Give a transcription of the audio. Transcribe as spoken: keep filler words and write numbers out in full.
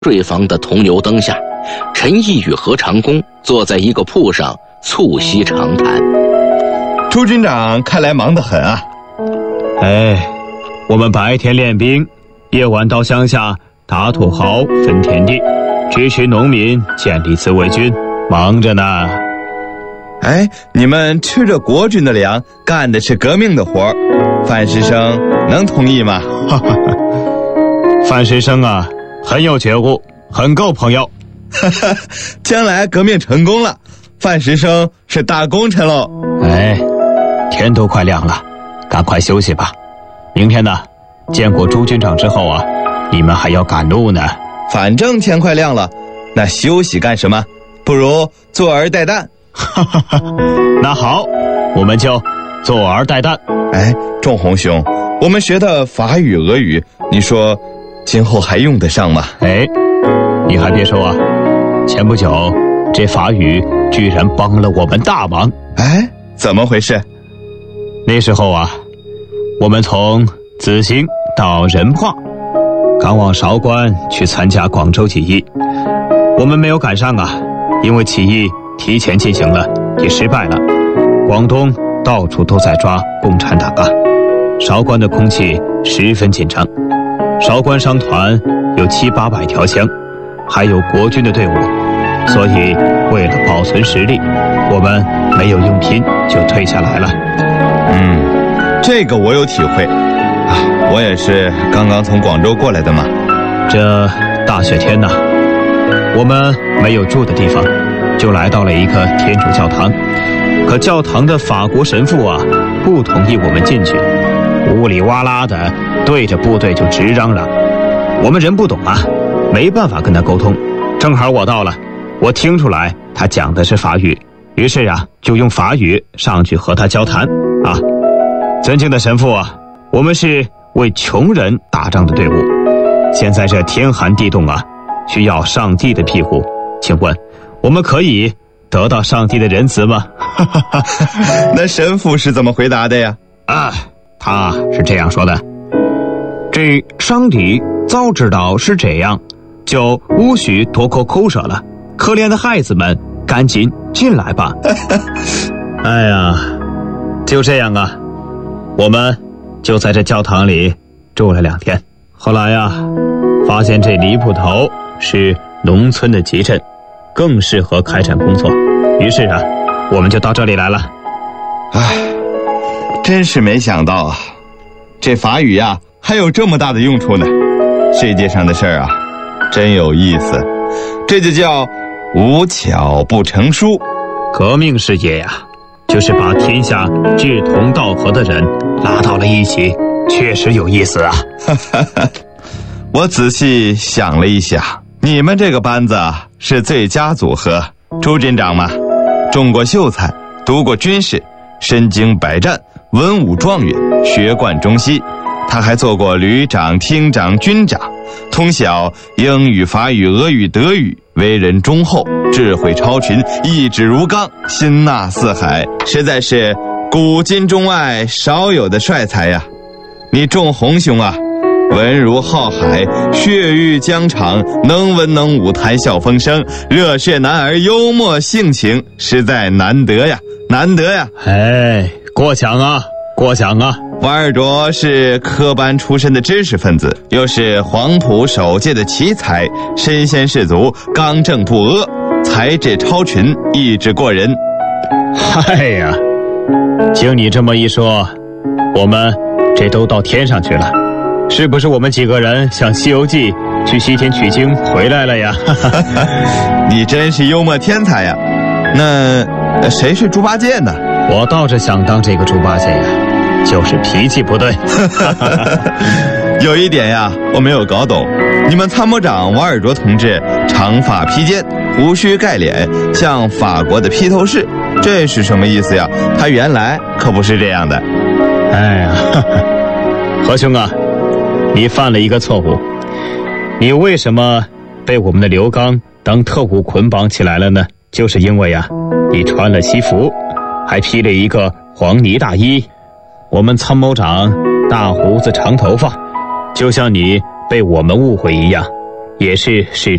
税房的桐油灯下，陈毅与何长工坐在一个铺上促膝长谈。 朱军长看来忙得很啊。 哎，我们白天练兵，夜晚到乡下打土豪分田地，支持农民建立自卫军，忙着呢。 哎，你们吃着国军的粮，干的是革命的活，范师生能同意吗？ 哈哈，范师生啊，很有觉悟，很够朋友。 哈哈，将来革命成功了，范师生是大功臣喽。 哎，天都快亮了，赶快休息吧。明天呢，见过朱军长之后啊，你们还要赶路呢。 反正天快亮了，那休息干什么？不如坐而待旦。 哈哈哈，那好，我们就坐而待旦。 哎，仲红兄，我们学的法语、俄语，你说今后还用得上吗？ 哎，你还别说啊，前不久这法语居然帮了我们大忙。 哎，怎么回事？ 那时候啊，我们从子兴到仁化，赶往韶关去参加广州起义，我们没有赶上啊，因为起义提前进行了，也失败了。广东到处都在抓共产党啊，韶关的空气十分紧张。韶关商团有七八百条枪，还有国军的队伍，所以为了保存实力，我们没有硬拼就退下来了。 嗯，这个我有体会啊，我也是刚刚从广州过来的嘛。 这大雪天呐，我们没有住的地方，就来到了一个天主教堂。可教堂的法国神父啊，不同意我们进去，呜里哇啦的对着部队就直嚷嚷。我们人不懂啊，没办法跟他沟通。正好我到了，我听出来他讲的是法语，于是啊，就用法语上去和他交谈啊。尊敬的神父啊，我们是为穷人打仗的队伍，现在这天寒地冻啊，需要上帝的庇护，请问我们可以得到上帝的仁慈吗？ 那神父是怎么回答的呀？ 啊，他是这样说的：这上帝早知道是这样，就无需多口口舌了，可怜的孩子们赶紧进来吧。哎呀，就这样啊，我们就在这教堂里住了两天。后来呀，发现这离谱头是农村的集镇，更适合开展工作，于是啊，我们就到这里来了。 唉，真是没想到啊，这法语呀还有这么大的用处呢。世界上的事儿啊，真有意思，这就叫无巧不成书。 革命事业呀，就是把天下志同道合的人拉到了一起，确实有意思啊。 我仔细想了一下，你们这个班子啊是最佳组合。朱军长嘛，中过秀才，读过军事，身经百战，文武状元，学贯中西。他还做过旅长、厅长、军长，通晓英语、法语、俄语、德语，为人忠厚，智慧超群，意志如钢，心纳四海，实在是古今中外少有的帅才呀。你仲红兄啊，文如浩海，血玉疆场，能文能武，谈笑风生，热血男儿，幽默性情，实在难得呀，难得呀！ 哎，过奖啊，过奖啊！ 王尔琢是科班出身的知识分子，又是黄埔首届的奇才，身先士卒，刚正不阿，才智超群，意志过人。 嗨呀，经你这么一说，我们这都到天上去了，是不是我们几个人像《西游记》去西天取经回来了呀？ 你真是幽默天才呀！那谁是猪八戒呢？ 我倒是想当这个猪八戒呀，就是脾气不对。 有一点呀，我没有搞懂，你们参谋长王尔琢同志长发披肩，胡须盖脸，像法国的披头士，这是什么意思呀？他原来可不是这样的。 哎呀，何兄啊，你犯了一个错误。你为什么被我们的刘刚当特务捆绑起来了呢？就是因为啊，你穿了西服，还披了一个黄呢大衣。我们参谋长大胡子长头发，就像你被我们误会一样， 也是始